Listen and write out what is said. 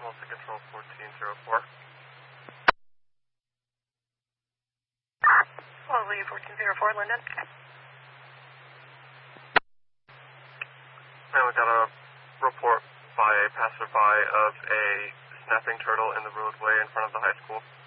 Decimal to control 1404. Hello, Lee 1404, Linden. And we got a report by a passerby of a snapping turtle in the roadway in front of the high school.